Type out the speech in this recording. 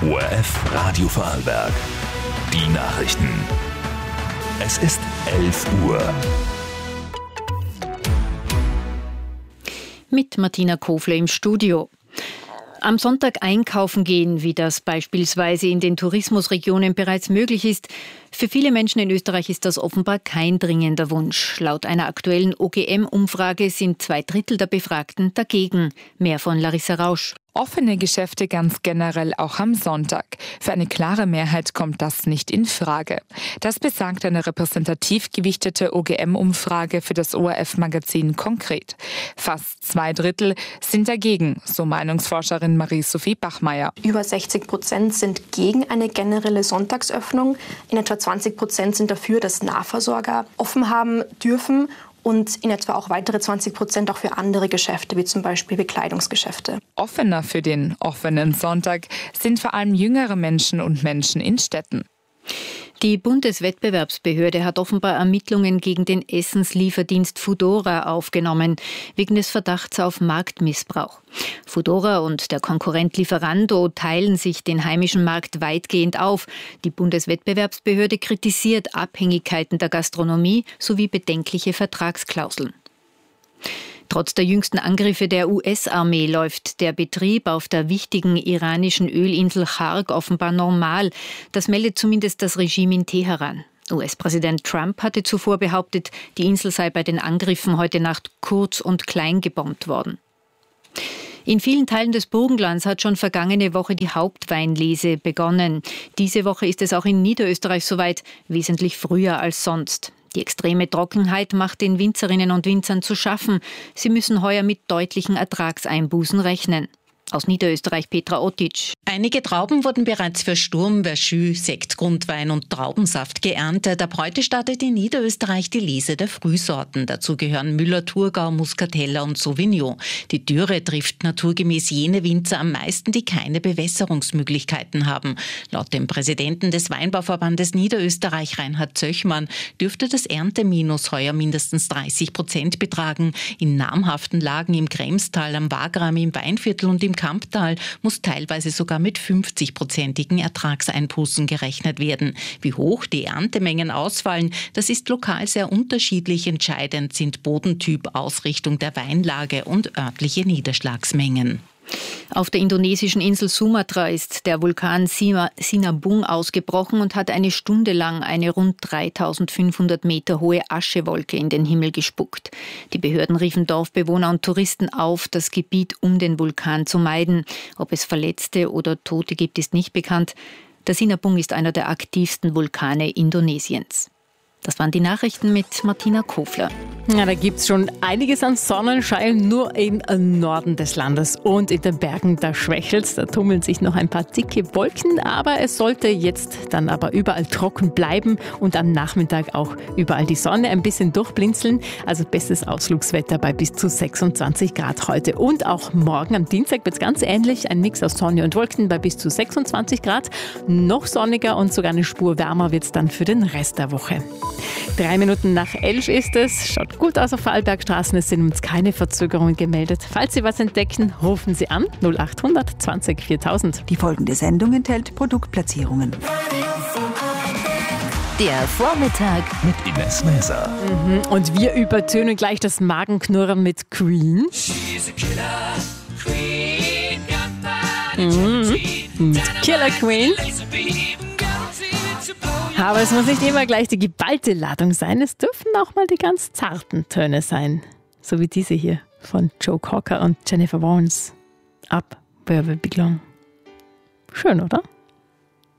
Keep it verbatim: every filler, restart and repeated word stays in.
O R F Radio Vorarlberg. Die Nachrichten. Es ist elf Uhr. Mit Martina Kofler im Studio. Am Sonntag einkaufen gehen, wie das beispielsweise in den Tourismusregionen bereits möglich ist. Für viele Menschen in Österreich ist das offenbar kein dringender Wunsch. Laut einer aktuellen O G M-Umfrage sind zwei Drittel der Befragten dagegen. Mehr von Larissa Rausch. Offene Geschäfte ganz generell auch am Sonntag. Für eine klare Mehrheit kommt das nicht in Frage. Das besagt eine repräsentativ gewichtete O G M-Umfrage für das O R F-Magazin konkret. Fast zwei Drittel sind dagegen, so Meinungsforscherin Marie-Sophie Bachmeier. Über sechzig Prozent sind gegen eine generelle Sonntagsöffnung. In etwa zwanzig Prozent sind dafür, dass Nahversorger offen haben dürfen. Und in etwa auch weitere zwanzig Prozent auch für andere Geschäfte, wie zum Beispiel Bekleidungsgeschäfte. Offener für den offenen Sonntag sind vor allem jüngere Menschen und Menschen in Städten. Die Bundeswettbewerbsbehörde hat offenbar Ermittlungen gegen den Essenslieferdienst Foodora aufgenommen, wegen des Verdachts auf Marktmissbrauch. Foodora und der Konkurrent Lieferando teilen sich den heimischen Markt weitgehend auf. Die Bundeswettbewerbsbehörde kritisiert Abhängigkeiten der Gastronomie sowie bedenkliche Vertragsklauseln. Trotz der jüngsten Angriffe der U S-Armee läuft der Betrieb auf der wichtigen iranischen Ölinsel Chark offenbar normal. Das meldet zumindest das Regime in Teheran. U S-Präsident Trump hatte zuvor behauptet, die Insel sei bei den Angriffen heute Nacht kurz und klein gebombt worden. In vielen Teilen des Burgenlands hat schon vergangene Woche die Hauptweinlese begonnen. Diese Woche ist es auch in Niederösterreich soweit, wesentlich früher als sonst. Die extreme Trockenheit macht den Winzerinnen und Winzern zu schaffen. Sie müssen heuer mit deutlichen Ertragseinbußen rechnen. Aus Niederösterreich Petra Otic. Einige Trauben wurden bereits für Sturm, Verschü, Sekt, Grundwein und Traubensaft geerntet. Ab heute startet in Niederösterreich die Lese der Frühsorten. Dazu gehören Müller-Thurgau, Muscatella und Sauvignon. Die Dürre trifft naturgemäß jene Winzer am meisten, die keine Bewässerungsmöglichkeiten haben. Laut dem Präsidenten des Weinbauverbandes Niederösterreich, Reinhard Zöchmann, dürfte das Ernteminus heuer mindestens dreißig Prozent betragen. In namhaften Lagen im Kremstal, am Wagram, im Weinviertel und im Kamptal muss teilweise sogar mit fünfzig-prozentigen Ertragseinbußen gerechnet werden. Wie hoch die Erntemengen ausfallen, das ist lokal sehr unterschiedlich. Entscheidend sind Bodentyp, Ausrichtung der Weinlage und örtliche Niederschlagsmengen. Auf der indonesischen Insel Sumatra ist der Vulkan Sinabung ausgebrochen und hat eine Stunde lang eine rund dreitausendfünfhundert Meter hohe Aschewolke in den Himmel gespuckt. Die Behörden riefen Dorfbewohner und Touristen auf, das Gebiet um den Vulkan zu meiden. Ob es Verletzte oder Tote gibt, ist nicht bekannt. Der Sinabung ist einer der aktivsten Vulkane Indonesiens. Das waren die Nachrichten mit Martina Kofler. Ja, da gibt es schon einiges an Sonnenschein, nur im Norden des Landes und in den Bergen, da schwächelt's. Da tummeln sich noch ein paar dicke Wolken, aber es sollte jetzt dann aber überall trocken bleiben und am Nachmittag auch überall die Sonne ein bisschen durchblinzeln. Also bestes Ausflugswetter bei bis zu sechsundzwanzig Grad heute. Und auch morgen am Dienstag wird es ganz ähnlich, ein Mix aus Sonne und Wolken bei bis zu sechsundzwanzig Grad. Noch sonniger und sogar eine Spur wärmer wird es dann für den Rest der Woche. Drei Minuten nach elf ist es. Schaut gut aus auf Vorarlbergstraßen. Es sind uns keine Verzögerungen gemeldet. Falls Sie was entdecken, rufen Sie an null achthundert zwanzig viertausend. Die folgende Sendung enthält Produktplatzierungen. Der Vormittag mit Ines Maeser. Mhm. Und wir übertönen gleich das Magenknurren mit Queen. Mhm. Mit Killer Queen. Aber es muss nicht immer gleich die geballte Ladung sein. Es dürfen auch mal die ganz zarten Töne sein. So wie diese hier von Joe Cocker und Jennifer Warnes. Up Where We Belong. Schön, oder?